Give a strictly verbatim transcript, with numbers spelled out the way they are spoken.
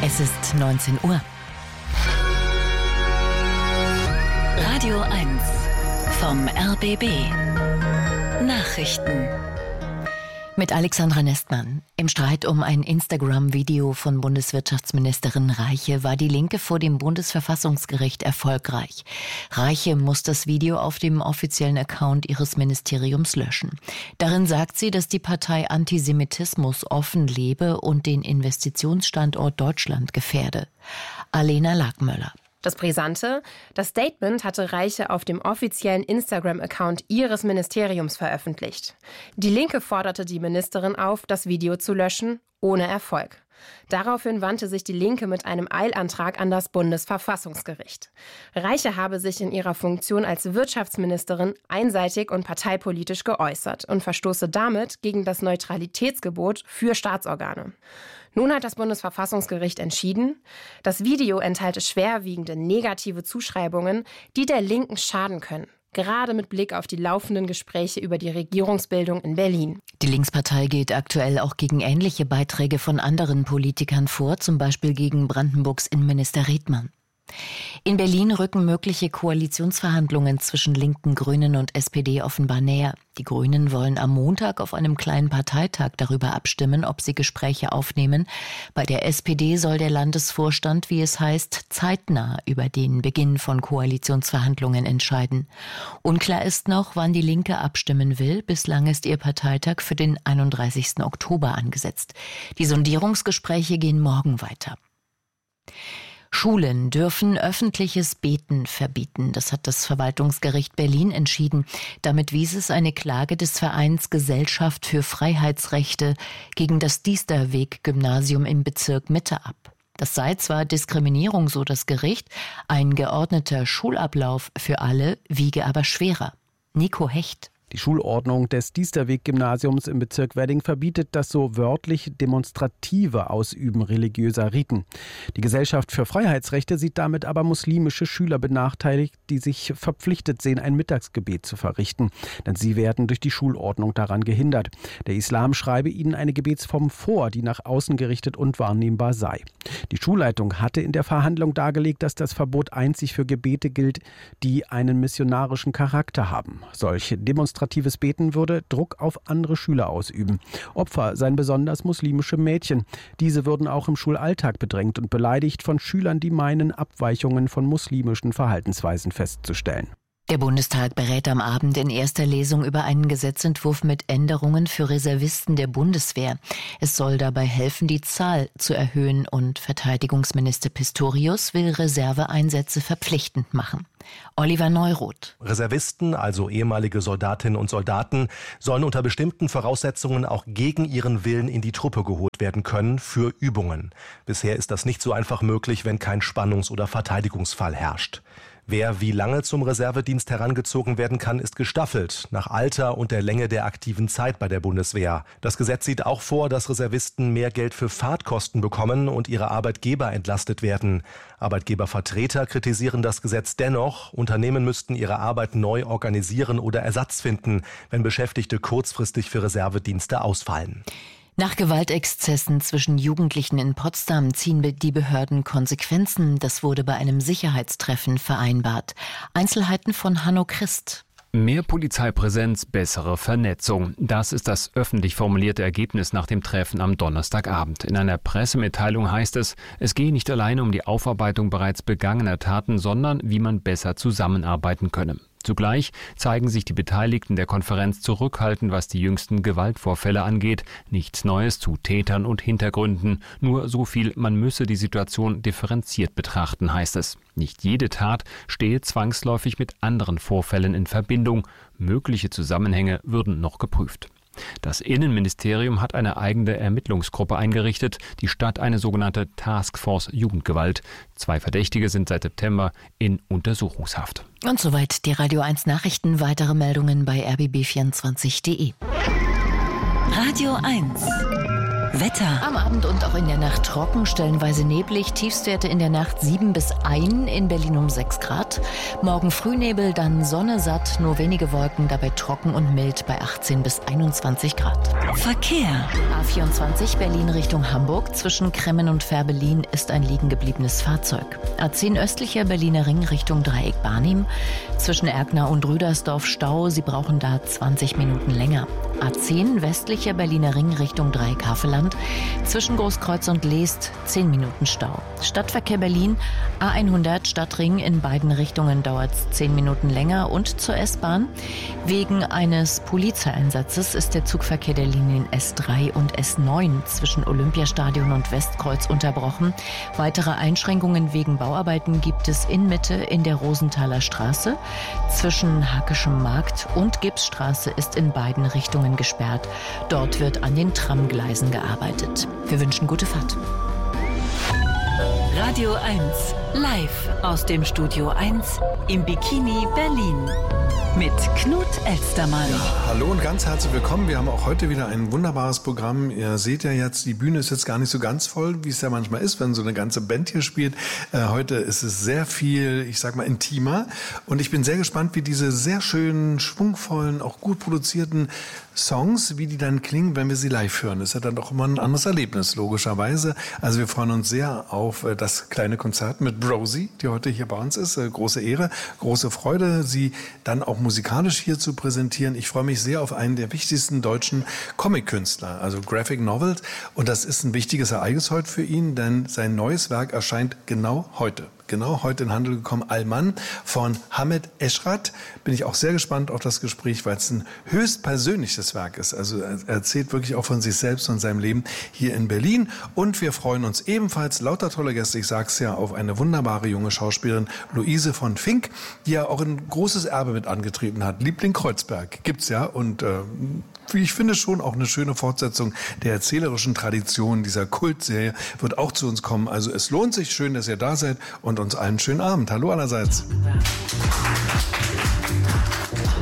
Es ist neunzehn Uhr. Radio eins vom R B B. Nachrichten. Mit Alexandra Nestmann. Im Streit um ein Instagram-Video von Bundeswirtschaftsministerin Reiche war die Linke vor dem Bundesverfassungsgericht erfolgreich. Reiche muss das Video auf dem offiziellen Account ihres Ministeriums löschen. Darin sagt sie, dass die Partei Antisemitismus offen lebe und den Investitionsstandort Deutschland gefährde. Alena Lagmöller. Das Brisante: Das Statement hatte Reiche auf dem offiziellen Instagram-Account ihres Ministeriums veröffentlicht. Die Linke forderte die Ministerin auf, das Video zu löschen, ohne Erfolg. Daraufhin wandte sich die Linke mit einem Eilantrag an das Bundesverfassungsgericht. Reiche habe sich in ihrer Funktion als Wirtschaftsministerin einseitig und parteipolitisch geäußert und verstoße damit gegen das Neutralitätsgebot für Staatsorgane. Nun hat das Bundesverfassungsgericht entschieden, das Video enthalte schwerwiegende negative Zuschreibungen, die der Linken schaden können. Gerade mit Blick auf die laufenden Gespräche über die Regierungsbildung in Berlin. Die Linkspartei geht aktuell auch gegen ähnliche Beiträge von anderen Politikern vor, zum Beispiel gegen Brandenburgs Innenminister Redmann. In Berlin rücken mögliche Koalitionsverhandlungen zwischen Linken, Grünen und S P D offenbar näher. Die Grünen wollen am Montag auf einem kleinen Parteitag darüber abstimmen, ob sie Gespräche aufnehmen. Bei der S P D soll der Landesvorstand, wie es heißt, zeitnah über den Beginn von Koalitionsverhandlungen entscheiden. Unklar ist noch, wann die Linke abstimmen will. Bislang ist ihr Parteitag für den einunddreißigsten Oktober angesetzt. Die Sondierungsgespräche gehen morgen weiter. Schulen dürfen öffentliches Beten verbieten. Das hat das Verwaltungsgericht Berlin entschieden. Damit wies es eine Klage des Vereins Gesellschaft für Freiheitsrechte gegen das Diesterweg-Gymnasium im Bezirk Mitte ab. Das sei zwar Diskriminierung, so das Gericht, ein geordneter Schulablauf für alle wiege aber schwerer. Nico Hecht. Die Schulordnung des Diesterweg-Gymnasiums im Bezirk Wedding verbietet das so wörtlich demonstrative Ausüben religiöser Riten. Die Gesellschaft für Freiheitsrechte sieht damit aber muslimische Schüler benachteiligt, die sich verpflichtet sehen, ein Mittagsgebet zu verrichten. Denn sie werden durch die Schulordnung daran gehindert. Der Islam schreibe ihnen eine Gebetsform vor, die nach außen gerichtet und wahrnehmbar sei. Die Schulleitung hatte in der Verhandlung dargelegt, dass das Verbot einzig für Gebete gilt, die einen missionarischen Charakter haben. Solche Demonstrationen Demonstratives Beten würde Druck auf andere Schüler ausüben. Opfer seien besonders muslimische Mädchen. Diese würden auch im Schulalltag bedrängt und beleidigt von Schülern, die meinen, Abweichungen von muslimischen Verhaltensweisen festzustellen. Der Bundestag berät am Abend in erster Lesung über einen Gesetzentwurf mit Änderungen für Reservisten der Bundeswehr. Es soll dabei helfen, die Zahl zu erhöhen, und Verteidigungsminister Pistorius will Reserveeinsätze verpflichtend machen. Oliver Neuroth. Reservisten, also ehemalige Soldatinnen und Soldaten, sollen unter bestimmten Voraussetzungen auch gegen ihren Willen in die Truppe geholt werden können für Übungen. Bisher ist das nicht so einfach möglich, wenn kein Spannungs- oder Verteidigungsfall herrscht. Wer wie lange zum Reservedienst herangezogen werden kann, ist gestaffelt, nach Alter und der Länge der aktiven Zeit bei der Bundeswehr. Das Gesetz sieht auch vor, dass Reservisten mehr Geld für Fahrtkosten bekommen und ihre Arbeitgeber entlastet werden. Arbeitgebervertreter kritisieren das Gesetz dennoch. Unternehmen müssten ihre Arbeit neu organisieren oder Ersatz finden, wenn Beschäftigte kurzfristig für Reservedienste ausfallen. Nach Gewaltexzessen zwischen Jugendlichen in Potsdam ziehen die Behörden Konsequenzen. Das wurde bei einem Sicherheitstreffen vereinbart. Einzelheiten von Hanno Christ. Mehr Polizeipräsenz, bessere Vernetzung. Das ist das öffentlich formulierte Ergebnis nach dem Treffen am Donnerstagabend. In einer Pressemitteilung heißt es, es gehe nicht alleine um die Aufarbeitung bereits begangener Taten, sondern wie man besser zusammenarbeiten könne. Zugleich zeigen sich die Beteiligten der Konferenz zurückhaltend, was die jüngsten Gewaltvorfälle angeht. Nichts Neues zu Tätern und Hintergründen. Nur so viel, man müsse die Situation differenziert betrachten, heißt es. Nicht jede Tat stehe zwangsläufig mit anderen Vorfällen in Verbindung. Mögliche Zusammenhänge würden noch geprüft. Das Innenministerium hat eine eigene Ermittlungsgruppe eingerichtet, die Stadt eine sogenannte Taskforce Jugendgewalt. Zwei Verdächtige sind seit September in Untersuchungshaft. Und soweit die Radio eins Nachrichten. Weitere Meldungen bei r b b vierundzwanzig punkt d e. Radio eins. Wetter. Am Abend und auch in der Nacht trocken, stellenweise neblig. Tiefstwerte in der Nacht sieben bis eins, in Berlin um sechs Grad. Morgen Frühnebel, dann Sonne satt, nur wenige Wolken, dabei trocken und mild bei achtzehn bis einundzwanzig Grad. Verkehr. A vierundzwanzig Berlin Richtung Hamburg. Zwischen Kremmen und Fährberlin ist ein liegen gebliebenes Fahrzeug. A zehn östlicher Berliner Ring Richtung Dreieck Barnim. Zwischen Erkner und Rüdersdorf Stau. Sie brauchen da zwanzig Minuten länger. A zehn westlicher Berliner Ring Richtung Dreieck Havelland. Zwischen Großkreuz und Leest zehn Minuten Stau. Stadtverkehr Berlin, A hundert Stadtring, in beiden Richtungen dauert es zehn Minuten länger. Und zur S-Bahn. Wegen eines Polizeieinsatzes ist der Zugverkehr der Linien S drei und S neun zwischen Olympiastadion und Westkreuz unterbrochen. Weitere Einschränkungen wegen Bauarbeiten gibt es in Mitte in der Rosenthaler Straße. Zwischen Hackeschem Markt und Gipsstraße ist in beiden Richtungen gesperrt. Dort wird an den Tramgleisen gearbeitet. Wir wünschen gute Fahrt. Radio eins, live aus dem Studio eins im Bikini Berlin. Mit Knut Elstermann. Ja, hallo und ganz herzlich willkommen. Wir haben auch heute wieder ein wunderbares Programm. Ihr seht ja jetzt, die Bühne ist jetzt gar nicht so ganz voll, wie es ja manchmal ist, wenn so eine ganze Band hier spielt. Äh, heute ist es sehr viel, ich sag mal, intimer. Und ich bin sehr gespannt, wie diese sehr schönen, schwungvollen, auch gut produzierten Songs, wie die dann klingen, wenn wir sie live hören. Das ist ja dann doch immer ein anderes Erlebnis, logischerweise. Also wir freuen uns sehr auf äh, das kleine Konzert mit Brosie, die heute hier bei uns ist. Äh, große Ehre, große Freude, sie dann auch musikalisch hier zu präsentieren. Ich freue mich sehr auf einen der wichtigsten deutschen Comic-Künstler, also Graphic Novels. Und das ist ein wichtiges Ereignis heute für ihn, denn sein neues Werk erscheint genau heute. Genau heute in den Handel gekommen, Al-Man von Hamed Eschrat. Bin ich auch sehr gespannt auf das Gespräch, weil es ein höchst persönliches Werk ist. Also er erzählt wirklich auch von sich selbst und seinem Leben hier in Berlin. Und wir freuen uns ebenfalls, lauter tolle Gäste, ich sag's ja, auf eine wunderbare junge Schauspielerin, Luise von Fink, die ja auch ein großes Erbe mit angetreten hat. Liebling Kreuzberg gibt's ja und äh, wie ich finde, schon auch eine schöne Fortsetzung der erzählerischen Tradition dieser Kultserie wird auch zu uns kommen. Also es lohnt sich, schön, dass ihr da seid und uns allen einen schönen Abend. Hallo allerseits.